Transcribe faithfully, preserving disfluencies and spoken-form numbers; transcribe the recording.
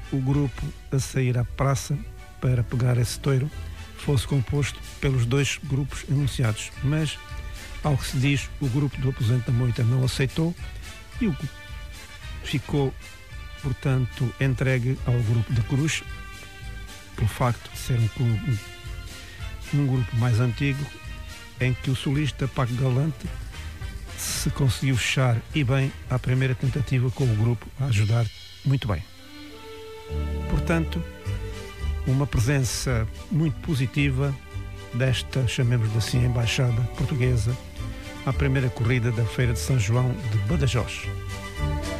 o grupo a sair à praça para pegar esse touro fosse composto pelos dois grupos enunciados, mas, ao que se diz, o grupo do Aposento da Moita não aceitou e o ficou, portanto, entregue ao grupo da Cruz, pelo facto de ser um, um, um grupo mais antigo, em que o solista Paco Galante se conseguiu fechar e bem à primeira tentativa com o grupo a ajudar muito bem. Portanto, uma presença muito positiva desta, chamemos-lhe assim, embaixada portuguesa à primeira corrida da Feira de São João de Badajoz.